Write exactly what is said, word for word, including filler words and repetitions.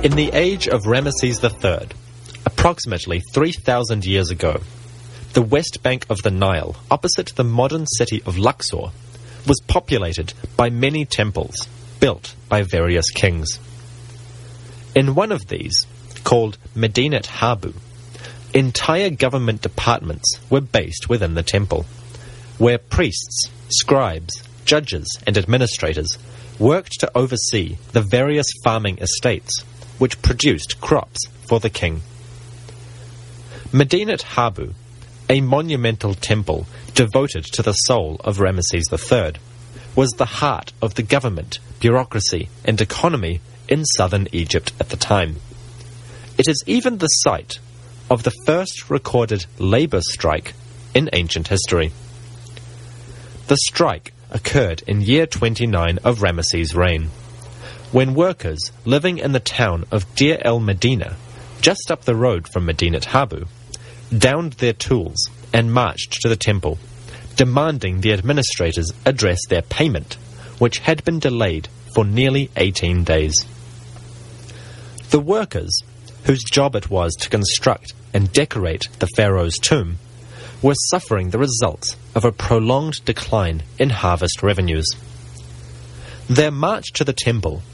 In the age of Ramesses the Third, approximately three thousand years ago, the west bank of the Nile, opposite the modern city of Luxor, was populated by many temples built by various kings. In one of these, called Medinet Habu, entire government departments were based within the temple, where priests, scribes, judges, and administrators worked to oversee the various farming estates which produced crops for the king. Medinet Habu, a monumental temple devoted to the soul of Ramesses the Third, was the heart of the government, bureaucracy, and economy in southern Egypt at the time. It is even the site of the first recorded labor strike in ancient history. The strike occurred in year twenty-nine of Ramesses' reign, when workers living in the town of Deir el-Medina, just up the road from Medinet Habu, downed their tools and marched to the temple, demanding the administrators address their payment, which had been delayed for nearly eighteen days. The workers, whose job it was to construct and decorate the pharaoh's tomb, were suffering the results of a prolonged decline in harvest revenues. Their march to the temple